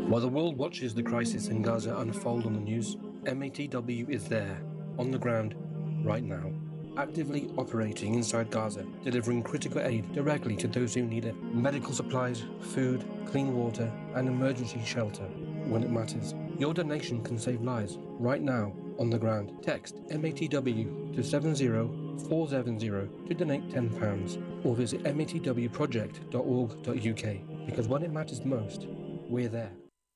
While the world watches the crisis in Gaza unfold on the news, MATW is there, on the ground, right now, actively operating inside Gaza, delivering critical aid directly to those who need it. Medical supplies, food, clean water, and emergency shelter when it matters. Your donation can save lives right now, on the ground. Text MATW to 70470 to donate £10 or visit matwproject.org.uk because when it matters most, we're there.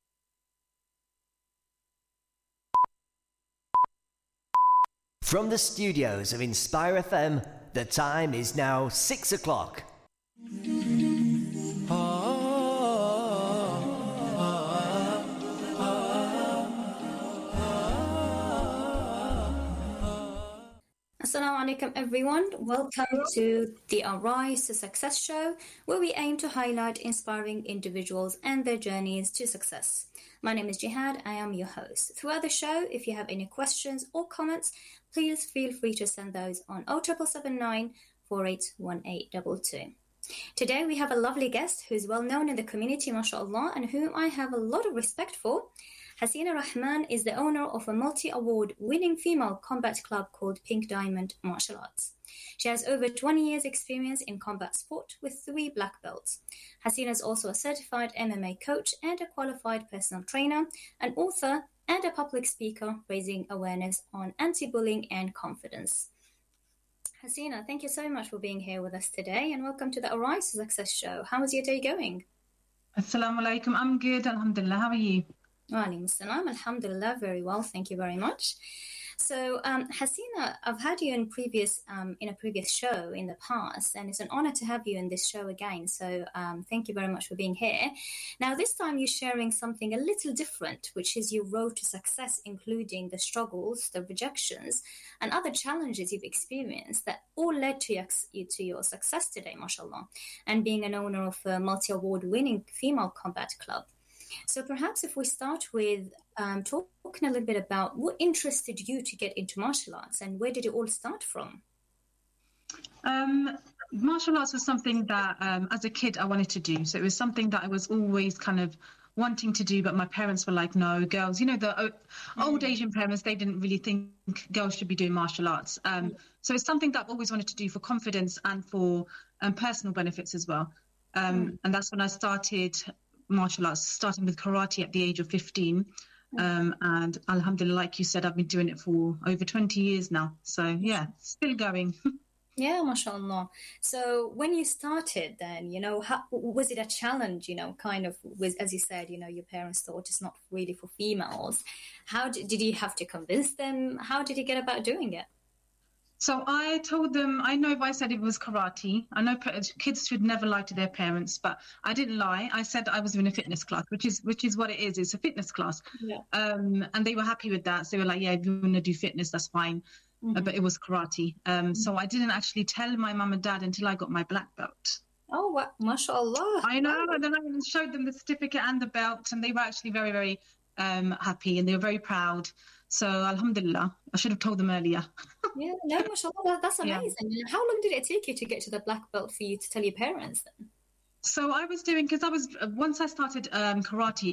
From the studios of Inspire FM, the time is now 6 o'clock. Assalamu alaikum everyone, welcome to the Arise to Success show, where we aim to highlight inspiring individuals and their journeys to success. My name is Jihad, I am your host. Throughout the show, if you have any questions or comments, please feel free to send those on 07779 481822. Today we have a lovely guest who is well known in the community, mashallah, and whom I have a lot of respect for. Hasina Rahman is the owner of a multi-award winning female combat club called Pink Diamond Martial Arts. She has over 20 years experience in combat sport with 3 black belts. Hasina is also a certified MMA coach and a qualified personal trainer, an author and a public speaker raising awareness on anti-bullying and confidence. Hasina, thank you so much for being here with us today and welcome to the Arise to Success show. How is your day going? Assalamu alaikum. I'm good, alhamdulillah. How are you? Walaikum assalam. Alhamdulillah, very well. Thank you very much. So, Hasina, I've had you in a previous show in the past, and it's an honor to have you in this show again. So, thank you very much for being here. Now, this time you're sharing something a little different, which is your road to success, including the struggles, the rejections, and other challenges you've experienced that all led to your success today, mashallah, and being an owner of a multi-award winning female combat club. So perhaps if we start with talking a little bit about what interested you to get into martial arts and where did it all start from? Martial arts was something that as a kid I wanted to do. So it was something that I was always kind of wanting to do, but my parents were like, no, girls, you know, the old Asian parents, they didn't really think girls should be doing martial arts. So it's something that I've always wanted to do for confidence and for personal benefits as well. And that's when I started martial arts, starting with karate at the age of 15. And alhamdulillah, like you said, I've been doing it for over 20 years now. So yeah, still going. Yeah, mashallah. So when you started then, you know, how, was it a challenge, you know, kind of with, as you said, you know, your parents thought it's not really for females. How did you have to convince them? How did you get about doing it? So I told them, I know if I said it was karate, I know kids should never lie to their parents, but I didn't lie. I said I was in a fitness class, which is what it is. It's a fitness class. Yeah. And they were happy with that. So they were like, yeah, if you want to do fitness, that's fine. But it was karate. So I didn't actually tell my mum and dad until I got my black belt. Oh, what? MashaAllah. I know. And then I showed them the certificate and the belt, and they were actually very, very happy, and they were very proud. So alhamdulillah, I should have told them earlier. Yeah, no, mashallah, that's amazing. Yeah. How long did it take you to get to the black belt for you to tell your parents then? So I was doing, because once I started karate,